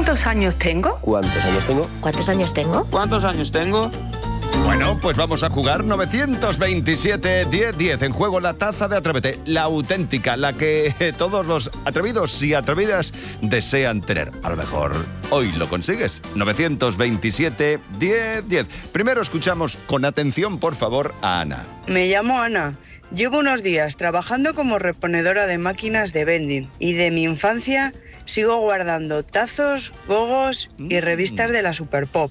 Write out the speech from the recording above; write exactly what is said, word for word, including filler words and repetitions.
¿Cuántos años tengo? ¿Cuántos años tengo? ¿Cuántos años tengo? ¿Cuántos años tengo? Bueno, pues vamos a jugar novecientos veintisiete diez diez. En juego la taza de Atrévete, la auténtica, la que todos los atrevidos y atrevidas desean tener. A lo mejor hoy lo consigues. novecientos veintisiete diez diez. Primero escuchamos con atención, por favor, a Ana. Me llamo Ana. Llevo unos días trabajando como reponedora de máquinas de vending y de mi infancia sigo guardando tazos, gogos y revistas de la Super Pop.